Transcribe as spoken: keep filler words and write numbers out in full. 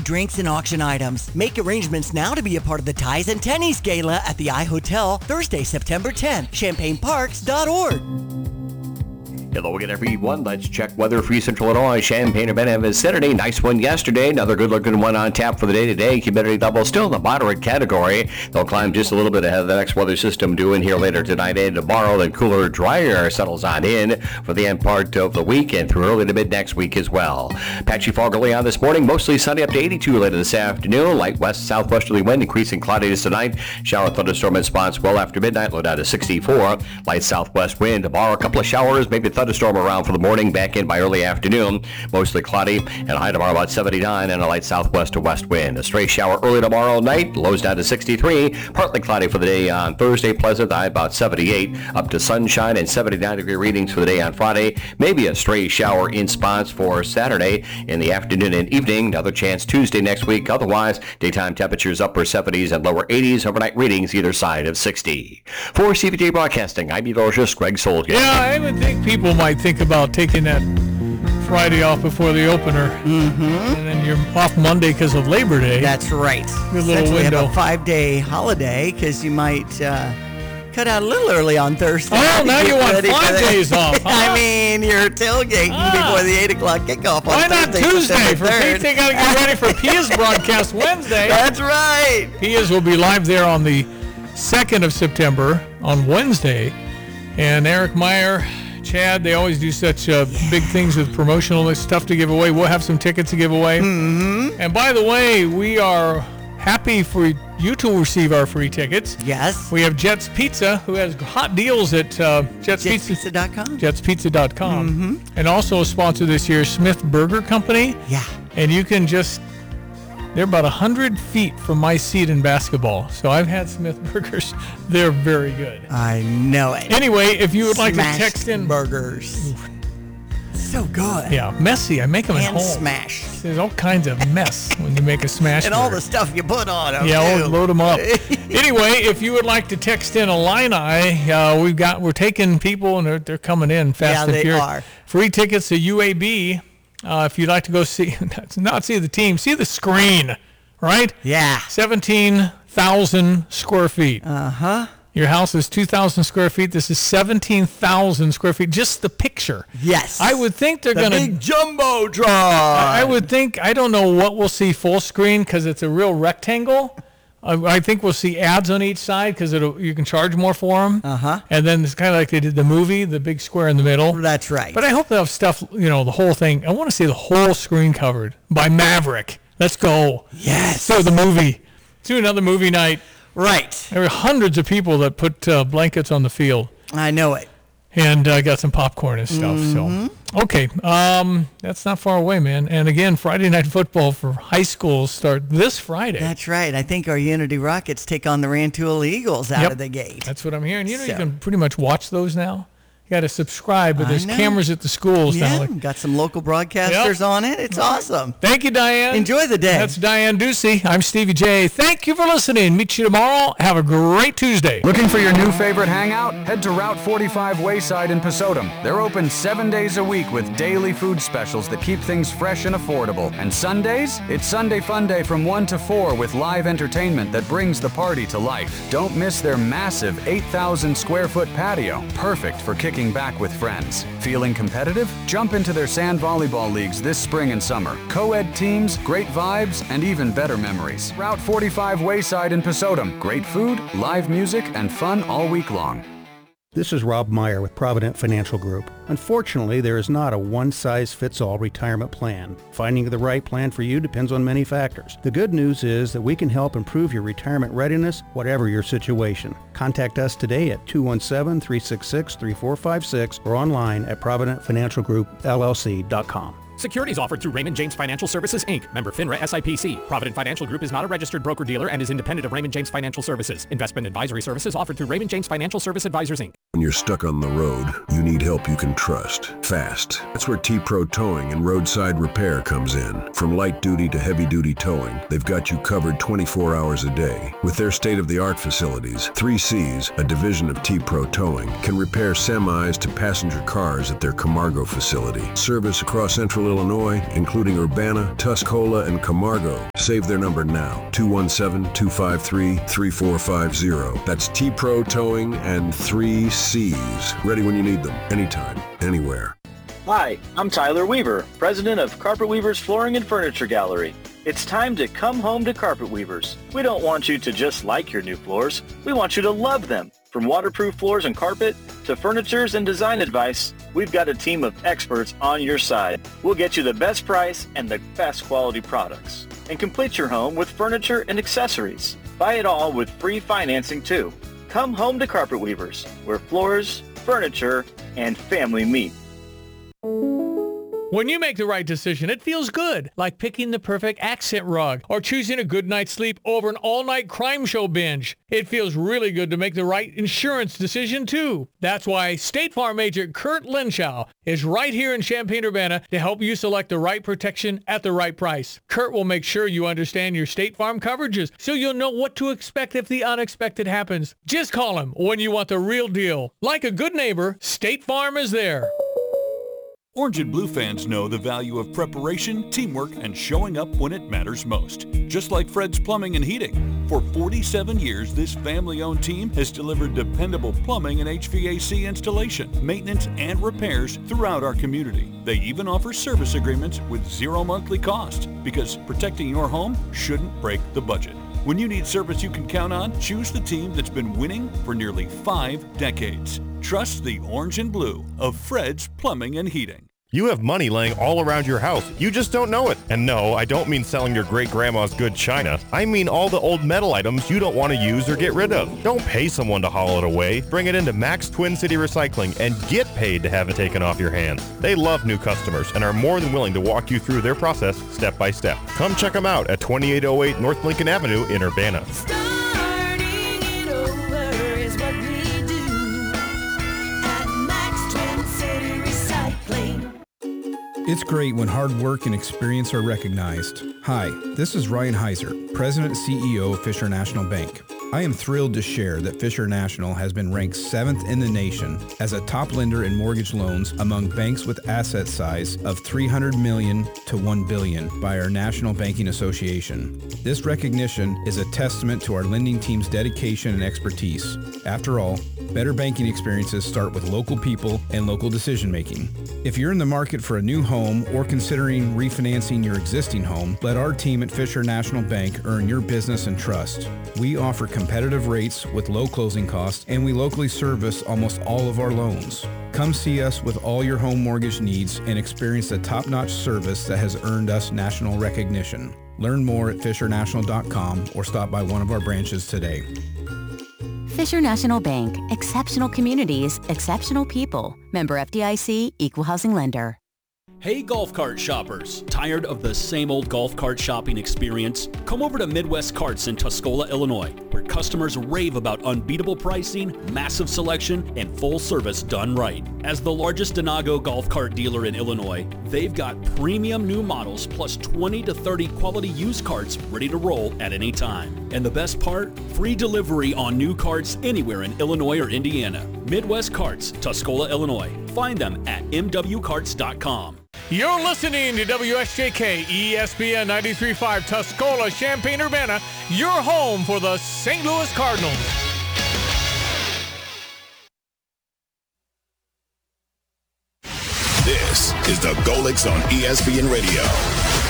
food, drinks, and auction items. Make arrangements now to be a part of the Ties and Tennies Gala at the iHotel Thursday, September tenth. champaign parks dot org. Hello again, everyone. Let's check weather for Central Illinois. Champaign-Urbana vicinity. Nice one yesterday. Another good-looking one on tap for the day today. Humidity level still in the moderate category. They'll climb just a little bit ahead of the next weather system due in here later tonight and tomorrow. Then cooler, drier air settles on in for the end part of the week and through early to mid next week as well. Patchy fog early on this morning. Mostly sunny up to eighty-two later this afternoon. Light west southwesterly wind increasing cloudiness tonight. Shower thunderstorm in spots well after midnight. Low down to sixty-four. Light southwest wind tomorrow. A couple of showers, maybe thunderstorm around for the morning, back in by early afternoon. Mostly cloudy and high tomorrow about seventy-nine and a light southwest to west wind. A stray shower early tomorrow night, lows down to sixty-three. Partly cloudy for the day on Thursday, pleasant, high about seventy-eight. Up to sunshine and seventy-nine degree readings for the day on Friday. Maybe a stray shower in spots for Saturday in the afternoon and evening. Another chance Tuesday next week. Otherwise, daytime temperatures upper seventies and lower eighties. Overnight readings either side of sixty. For C V J Broadcasting, I'm meteorologist Greg Solgate. Yeah, I would think people might think about taking that Friday off before the opener, Mm-hmm. and then you're off Monday because of Labor Day. That's right. Good little Essentially window. have a five-day holiday because you might uh, cut out a little early on Thursday. Oh, now to you get want ready for five the- days off, huh? I mean, you're tailgating Ah. before the eight o'clock kickoff on Why not Thursday, Tuesday? September For third. Pete's sake, gotta get ready for Pia's broadcast Wednesday. That's right. Pia's will be live there on the second of September on Wednesday, and Eric Meyer, Chad, they always do such uh, big things with promotional stuff to give away. We'll have some tickets to give away. Mm-hmm. And by the way, we are happy for you to receive our free tickets. Yes. We have Jets Pizza, who has hot deals at uh, Jets, Jets Pizza. Pizza dot com. Jets Pizza dot com. Mm-hmm. And also a sponsor this year, Smith Burger Company. Yeah. And you can just, they're about one hundred feet from my seat in basketball. So I've had Smith Burgers. They're very good. I know it. Anyway, if you would like Smashed to text in. burgers. So good. Yeah, messy. I make them at And home. smashed. There's all kinds of mess when you make a smash And all burger. the stuff you put on them. Yeah, too. we'll load them up. Anyway, if you would like to text in a line, uh, we've got we're taking people and they're, they're coming in fast Yeah, and they furious. are. Free tickets to U A B. Uh, if you'd like to go see, not see the team, see the screen, right? Yeah. seventeen thousand square feet. Uh-huh. Your house is two thousand square feet. This is seventeen thousand square feet. Just the picture. Yes. I would think they're The going to. big jumbotron. I would think, I don't know what we'll see full screen because it's a real rectangle. I, I think we'll see ads on each side because you can charge more for them. Uh-huh. And then it's kind of like they did the movie, the big square in the middle. That's right. But I hope they have stuff, you know, the whole thing. I want to see the whole screen covered by Maverick. Let's go. Yes. So the movie. Let's do another movie night. Right. There were hundreds of people that put uh, blankets on the field. I know it. And I uh, got some popcorn and stuff. Mm-hmm. So, okay, um, that's not far away, man. And again, Friday night football for high schools start this Friday. That's right. I think our Unity Rockets take on the Rantoul Eagles out Yep. of the gate. That's what I'm hearing. You know, So- you can pretty much watch those now. You got to subscribe, but I there's know. cameras at the schools Yeah, now. Like, got some local broadcasters Yep. on it. It's awesome. thank you, Diane. Enjoy the day. That's Diane Ducey. I'm Stevie J. Thank you for listening. Meet you tomorrow. Have a great Tuesday. Looking for your new favorite hangout? Head to Route forty-five Wayside in Posotum. They're open seven days a week with daily food specials that keep things fresh and affordable. And Sundays? It's Sunday Fun Day from one to four with live entertainment that brings the party to life. Don't miss their massive eight thousand square foot patio, perfect for kicking back with friends. Feeling competitive? Jump into their sand volleyball leagues this spring and summer. Co-ed teams, great vibes, and even better memories. Route forty-five Wayside in Posotum. Great food, live music, and fun all week long. This is Rob Meyer with Provident Financial Group. Unfortunately, there is not a one-size-fits-all retirement plan. Finding the right plan for you depends on many factors. The good news is that we can help improve your retirement readiness, whatever your situation. Contact us today at two one seven, three six six, three four five six or online at provident financial group L L C dot com. Securities offered through Raymond James Financial Services, Incorporated. Member FINRA S I P C. Provident Financial Group is not a registered broker-dealer and is independent of Raymond James Financial Services. Investment advisory services offered through Raymond James Financial Service Advisors, Incorporated. When you're stuck on the road, you need help you can trust. Fast. That's where T-Pro Towing and Roadside Repair comes in. From light duty to heavy duty towing, they've got you covered twenty-four hours a day. With their state-of-the-art facilities, three C's, a division of T-Pro Towing, can repair semis to passenger cars at their Camargo facility. Service across Central Illinois, including Urbana, Tuscola, and Camargo. Save their number now, two one seven, two five three, three four five zero. That's T-Pro Towing and three C's. Ready when you need them, anytime, anywhere. Hi, I'm Tyler Weaver, president of Carpet Weavers Flooring and Furniture Gallery. It's time to come home to Carpet Weavers. We don't want you to just like your new floors. We want you to love them. From waterproof floors and carpet to furnitures and design advice, we've got a team of experts on your side. We'll get you the best price and the best quality products. And complete your home with furniture and accessories. Buy it all with free financing too. Come home to Carpet Weavers, where floors, furniture, and family meet. When you make the right decision, it feels good, like picking the perfect accent rug or choosing a good night's sleep over an all-night crime show binge. It feels really good to make the right insurance decision, too. That's why State Farm agent Kurt Lenschow is right here in Champaign-Urbana to help you select the right protection at the right price. Kurt will make sure you understand your State Farm coverages so you'll know what to expect if the unexpected happens. Just call him when you want the real deal. Like a good neighbor, State Farm is there. Orange and Blue fans know the value of preparation, teamwork, and showing up when it matters most. Just like Fred's Plumbing and Heating. For forty-seven years, this family-owned team has delivered dependable plumbing and H V A C installation, maintenance, and repairs throughout our community. They even offer service agreements with zero monthly cost, because protecting your home shouldn't break the budget. When you need service you can count on, choose the team that's been winning for nearly five decades. Trust the Orange and Blue of Fred's Plumbing and Heating. You have money laying all around your house. You just don't know it. And no, I don't mean selling your great-grandma's good china. I mean all the old metal items you don't want to use or get rid of. Don't pay someone to haul it away. Bring it into Max Twin City Recycling and get paid to have it taken off your hands. They love new customers and are more than willing to walk you through their process step by step. Come check them out at twenty-eight oh eight North Lincoln Avenue in Urbana. It's great when hard work and experience are recognized. Hi, this is Ryan Heiser, President and C E O of Fisher National Bank. I am thrilled to share that Fisher National has been ranked seventh in the nation as a top lender in mortgage loans among banks with asset size of three hundred million dollars to one billion dollars by our National Banking Association. This recognition is a testament to our lending team's dedication and expertise. After all, better banking experiences start with local people and local decision making. If you're in the market for a new home or considering refinancing your existing home, let our team at Fisher National Bank earn your business and trust. We offer competitive rates with low closing costs, and we locally service almost all of our loans. Come see us with all your home mortgage needs and experience the top-notch service that has earned us national recognition. Learn more at fisher national dot com or stop by one of our branches today. Fisher National Bank. Exceptional communities, exceptional people. Member F D I C, Equal Housing Lender. Hey golf cart shoppers, tired of the same old golf cart shopping experience? Come over to Midwest Carts in Tuscola, Illinois, where customers rave about unbeatable pricing, massive selection, and full service done right. As the largest Denago golf cart dealer in Illinois, they've got premium new models plus twenty to thirty quality used carts ready to roll at any time. And the best part? Free delivery on new carts anywhere in Illinois or Indiana. Midwest Carts, Tuscola, Illinois. Find them at m w carts dot com. You're listening to W S J K E S P N ninety-three point five Tuscola, Champaign-Urbana, your home for the Saint Louis Cardinals. This is the Golix on E S P N Radio.